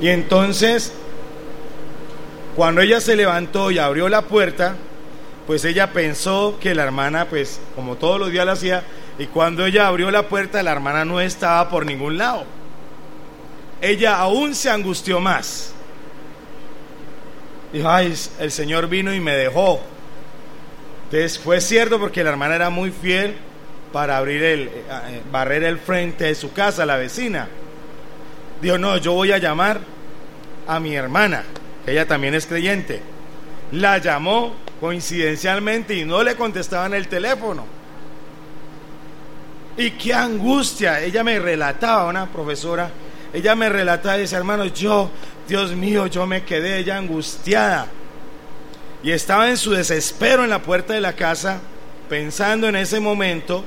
Y entonces, cuando ella se levantó y abrió la puerta, pues ella pensó que la hermana, pues como todos los días lo hacía, y cuando ella abrió la puerta, la hermana no estaba por ningún lado. Ella aún se angustió más. Dijo, ay, el Señor vino y me dejó. Entonces fue cierto, porque la hermana era muy fiel para barrer el frente de su casa, la vecina. Dijo, no, yo voy a llamar a mi hermana, que ella también es creyente. La llamó coincidencialmente y no le contestaban el teléfono. Y qué angustia. Ella me relataba, una profesora, ella me relataba y decía, hermano, Dios mío, yo me quedé ella angustiada. Y estaba en su desespero en la puerta de la casa, pensando en ese momento,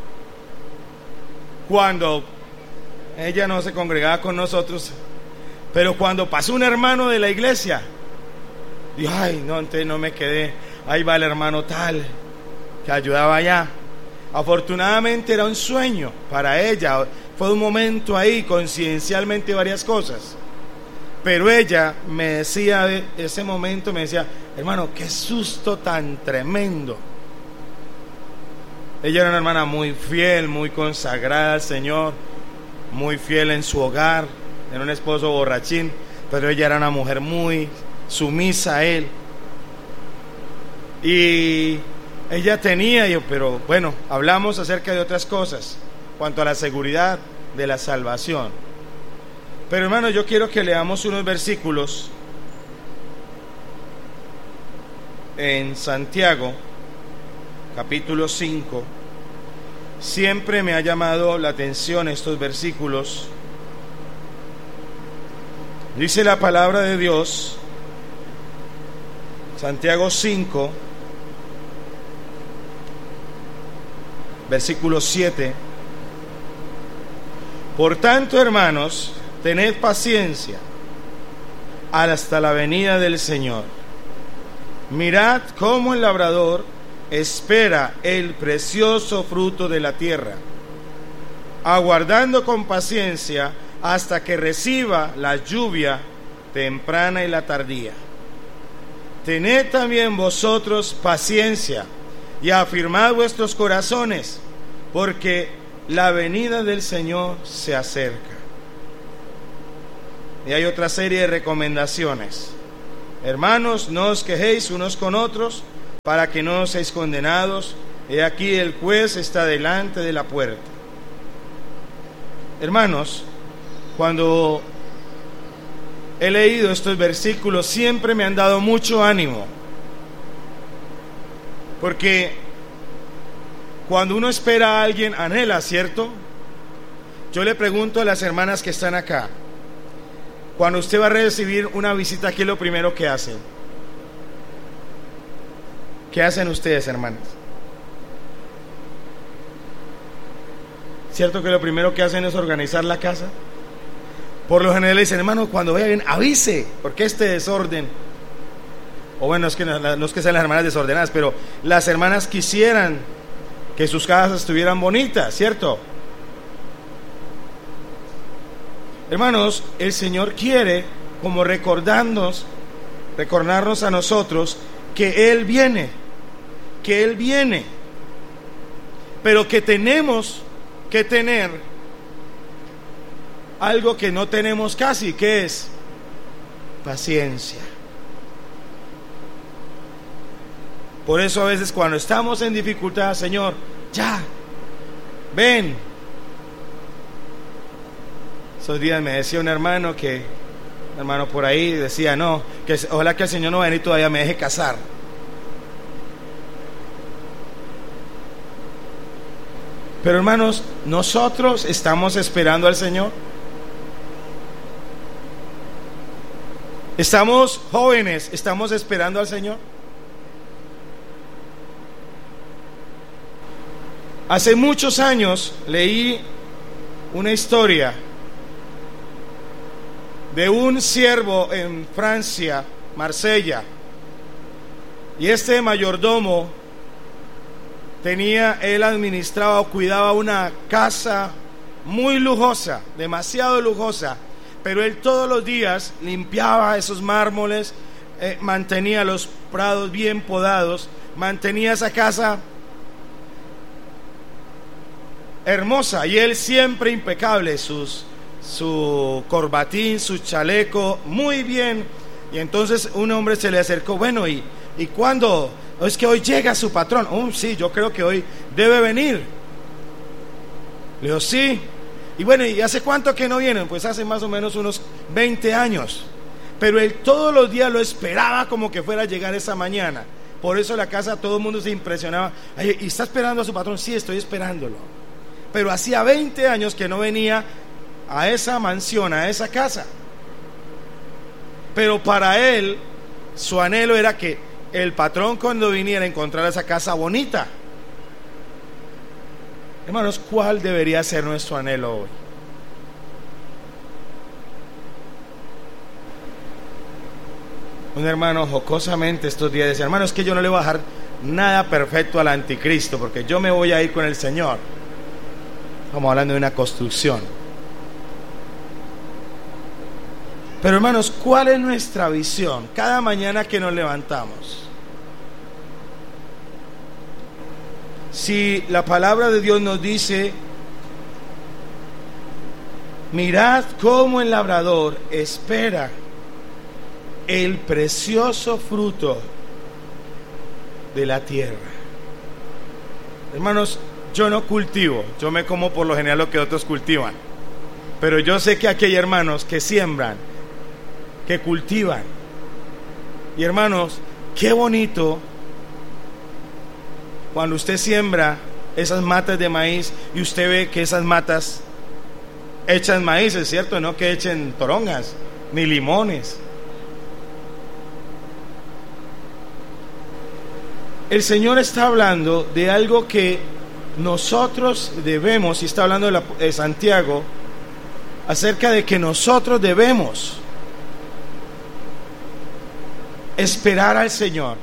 cuando ella no se congregaba con nosotros, pero cuando pasó un hermano de la iglesia, dijo, ay, no, entonces no me quedé, ahí va el hermano tal, que ayudaba allá. Afortunadamente era un sueño para ella, fue un momento ahí, coincidencialmente varias cosas. Pero ella me decía, de ese momento me decía, hermano, qué susto tan tremendo. Ella era una hermana muy fiel, muy consagrada al Señor, muy fiel en su hogar, era un esposo borrachín, pero ella era una mujer muy sumisa a él. Y ella tenía, pero bueno, hablamos acerca de otras cosas, cuanto a la seguridad de la salvación. Pero hermano, yo quiero que leamos unos versículos en Santiago, capítulo 5. Siempre me ha llamado la atención estos versículos. Dice la palabra de Dios, Santiago 5, versículo 7. Por tanto, hermanos, tened paciencia hasta la venida del Señor. Mirad cómo el labrador espera el precioso fruto de la tierra, aguardando con paciencia hasta que reciba la lluvia temprana y la tardía. Tened también vosotros paciencia y afirmad vuestros corazones, porque la venida del Señor se acerca. Y hay otra serie de recomendaciones. Hermanos, no os quejéis unos con otros, para que no seáis condenados. He aquí el juez está delante de la puerta. Hermanos, cuando he leído estos versículos, siempre me han dado mucho ánimo, porque cuando uno espera a alguien, anhela, ¿cierto? Yo le pregunto a las hermanas que están acá, cuando usted va a recibir una visita, ¿qué es lo primero que hacen? ¿Qué hacen ustedes, hermanas? ¿Cierto que lo primero que hacen es organizar la casa? Por lo general dicen, hermano, cuando vayan, avise, porque este desorden, o bueno, es que no es que sean las hermanas desordenadas, pero las hermanas quisieran que sus casas estuvieran bonitas, ¿cierto? Hermanos, el Señor quiere como recordarnos a nosotros que Él viene, pero que tenemos que tener algo que no tenemos casi, que es paciencia. Por eso a veces cuando estamos en dificultad, Señor, ya, ven. Esos días me decía un hermano por ahí decía, no, que ojalá que el Señor no venga y todavía me deje casar. Pero hermanos, nosotros estamos esperando al Señor. Estamos jóvenes, estamos esperando al Señor. Hace muchos años leí una historia de un siervo en Francia, Marsella, y este mayordomo él administraba o cuidaba una casa muy lujosa, demasiado lujosa, pero él todos los días limpiaba esos mármoles, mantenía los prados bien podados, mantenía esa casa hermosa, y él siempre impecable, su corbatín, su chaleco, muy bien. Y entonces un hombre se le acercó, bueno, ¿y cuándo? Es que hoy llega su patrón. Sí, yo creo que hoy debe venir. Le dijo, sí. Y bueno, ¿y hace cuánto que no vienen? Pues hace más o menos unos 20 años. Pero él todos los días lo esperaba como que fuera a llegar esa mañana. Por eso la casa, todo el mundo se impresionaba. Ay, ¿y está esperando a su patrón? Sí, estoy esperándolo. Pero hacía 20 años que no venía a esa mansión, a esa casa. Pero para él, su anhelo era que el patrón cuando viniera encontrara esa casa bonita. Hermanos, ¿cuál debería ser nuestro anhelo hoy? Un hermano jocosamente estos días decía, hermano, es que yo no le voy a dejar nada perfecto al anticristo, porque yo me voy a ir con el Señor. Estamos hablando de una construcción. Pero hermanos, ¿cuál es nuestra visión cada mañana que nos levantamos? Si la palabra de Dios nos dice, mirad cómo el labrador espera el precioso fruto de la tierra. Hermanos, yo no cultivo, yo me como por lo general lo que otros cultivan, pero yo sé que aquí hay hermanos que siembran, que cultivan. Y hermanos, qué bonito cuando usted siembra esas matas de maíz y usted ve que esas matas echan maíz, es cierto, no que echen toronjas ni limones. El Señor está hablando de algo que nosotros debemos, y está hablando de Santiago, acerca de que nosotros debemos esperar al Señor.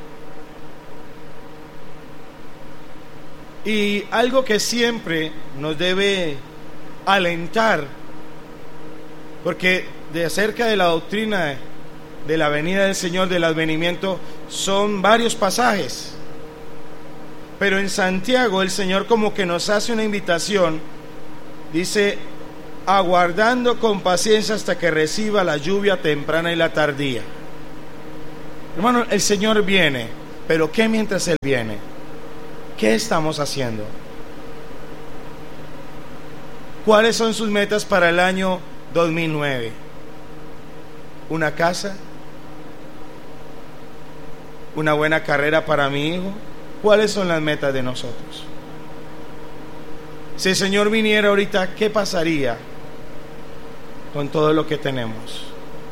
Y algo que siempre nos debe alentar, porque de acerca de la doctrina de la venida del Señor, del advenimiento, son varios pasajes. Pero en Santiago el Señor como que nos hace una invitación, dice, aguardando con paciencia hasta que reciba la lluvia temprana y la tardía. Hermano, el Señor viene, pero ¿qué mientras Él viene? ¿Qué estamos haciendo? ¿Cuáles son sus metas para el año 2009? ¿Una casa? ¿Una buena carrera para mi hijo? ¿Cuáles son las metas de nosotros? Si el Señor viniera ahorita, ¿qué pasaría con todo lo que tenemos?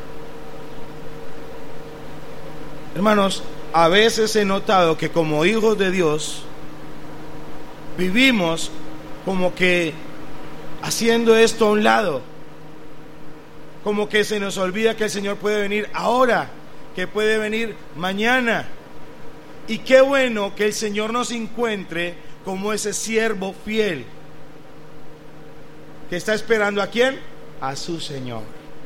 Hermanos, a veces he notado que como hijos de Dios vivimos como que haciendo esto a un lado, como que se nos olvida que el Señor puede venir ahora, que puede venir mañana. Y qué bueno que el Señor nos encuentre como ese siervo fiel que está esperando ¿a quién? A su Señor.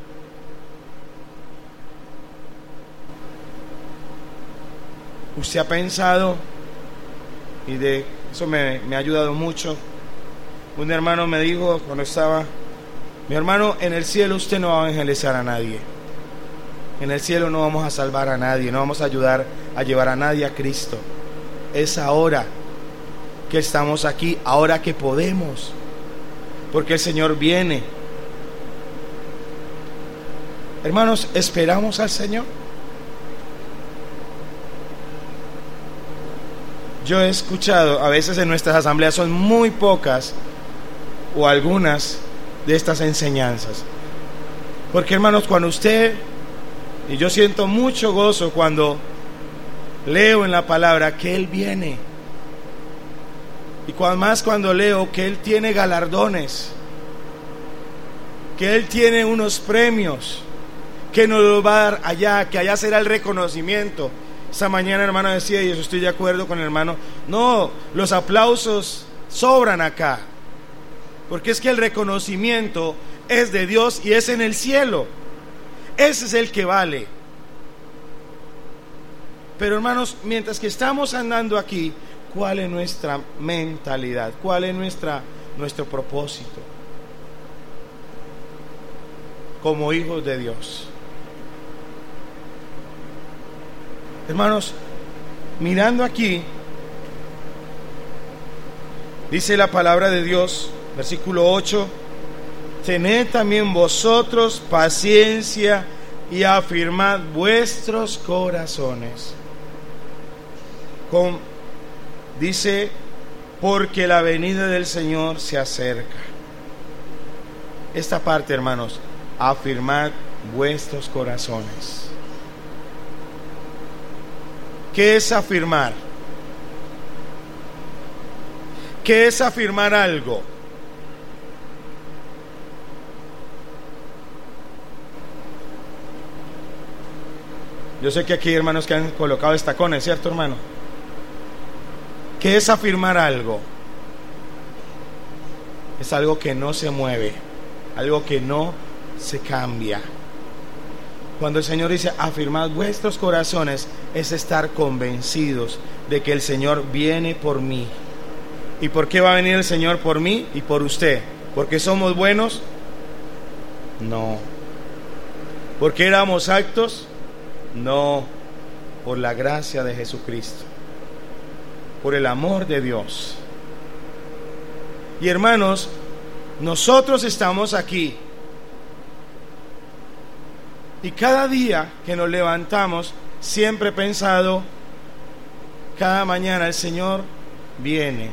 ¿Usted ha pensado? Y de eso me ha ayudado mucho. Un hermano me dijo cuando estaba, mi hermano, en el cielo usted no va a evangelizar a nadie. En el cielo no vamos a salvar a nadie, no vamos a ayudar a llevar a nadie a Cristo. Es ahora que estamos aquí, ahora que podemos, porque el Señor viene. Hermanos, ¿esperamos al Señor? Yo he escuchado, a veces en nuestras asambleas son muy pocas o algunas de estas enseñanzas. Porque hermanos, cuando usted, y yo siento mucho gozo cuando leo en la palabra que Él viene, y cuando leo que Él tiene galardones, que Él tiene unos premios, que nos los va a dar allá, que allá será el reconocimiento. Esta mañana hermano decía, y eso estoy de acuerdo con el hermano, no, los aplausos sobran acá, porque es que el reconocimiento es de Dios y es en el cielo. Ese es el que vale. Pero hermanos, mientras que estamos andando aquí, ¿cuál es nuestra mentalidad? ¿Cuál es nuestro propósito como hijos de Dios? Hermanos, mirando aquí, dice la palabra de Dios, versículo 8: tened también vosotros paciencia y afirmad vuestros corazones. Dice, porque la venida del Señor se acerca. Esta parte, hermanos, afirmad vuestros corazones. ¿Qué es afirmar? ¿Qué es afirmar algo? Yo sé que aquí hay hermanos que han colocado estacones, ¿cierto, hermano? ¿Qué es afirmar algo? Es algo que no se mueve, algo que no se cambia. Cuando el Señor dice afirmad vuestros corazones, es estar convencidos de que el Señor viene por mí. ¿Y por qué va a venir el Señor por mí y por usted? ¿Porque somos buenos? No. ¿Porque éramos aptos? No. Por la gracia de Jesucristo, por el amor de Dios. Y hermanos, nosotros estamos aquí, y cada día que nos levantamos, siempre he pensado, cada mañana el Señor viene.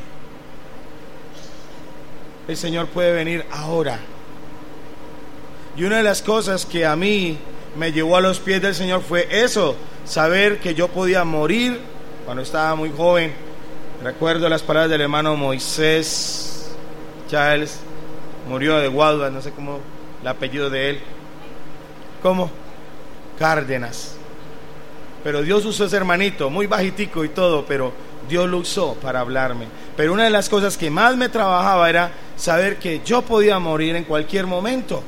El Señor puede venir ahora. Y una de las cosas que a mí me llevó a los pies del Señor fue eso, saber que yo podía morir cuando estaba muy joven. Recuerdo las palabras del hermano Moisés Charles, murió de Guadua, no sé cómo el apellido de él. ¿Cómo? Cárdenas. Pero Dios usó ese hermanito, muy bajitico y todo, pero Dios lo usó para hablarme. Pero una de las cosas que más me trabajaba era saber que yo podía morir en cualquier momento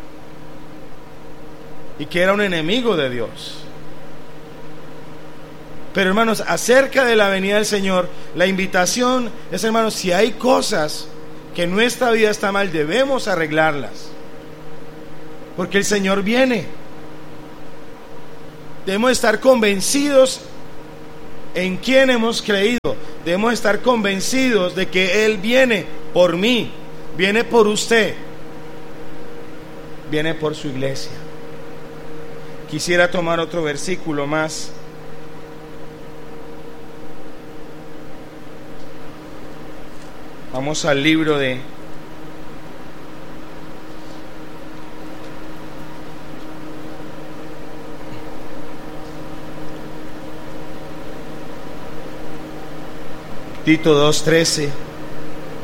y que era un enemigo de Dios. Pero hermanos, acerca de la venida del Señor, la invitación es, hermanos, si hay cosas que en nuestra vida está mal, debemos arreglarlas, porque el Señor viene. Debemos estar convencidos en quién hemos creído. Debemos estar convencidos de que Él viene por mí, viene por usted, viene por su iglesia. Quisiera tomar otro versículo más. Vamos al libro de Tito 2:13.